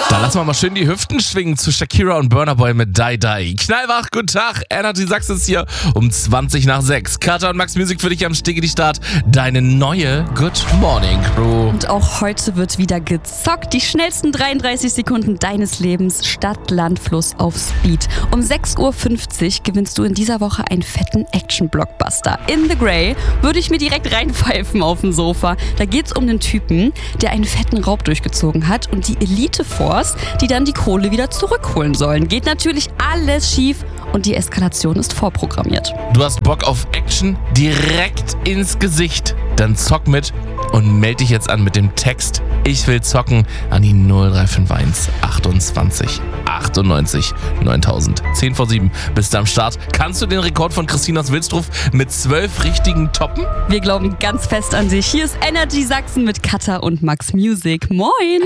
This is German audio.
Da lassen wir mal schön die Hüften schwingen zu Shakira und Burna Boy mit Die Die. Knallwach, guten Tag, Energy Sachs ist hier um 20 nach 6. Katja und Max Music für dich am Start, deine neue Good Morning Crew. Und auch heute wird wieder gezockt. Die schnellsten 33 Sekunden deines Lebens, Stadt, Land, Fluss auf Speed. Um 6.50 Uhr gewinnst du in dieser Woche einen fetten Action-Blockbuster. In the Grey würde ich mir direkt reinpfeifen auf dem Sofa. Da geht's um einen Typen, der einen fetten Raub durchgezogen hat und die Elite Force, die dann die Kohle wieder zurückholen sollen. Geht natürlich alles schief und die Eskalation ist vorprogrammiert. Du hast Bock auf Action direkt ins Gesicht? Dann zock mit und melde dich jetzt an mit dem Text "Ich will zocken" an die 0351 28 98 9000. 10 vor 7. Bist du am Start? Kannst du den Rekord von Christine aus Wilsdruff mit 12 richtigen toppen? Wir glauben ganz fest an dich. Hier ist Energy Sachsen mit Katja und Max Music. Moin!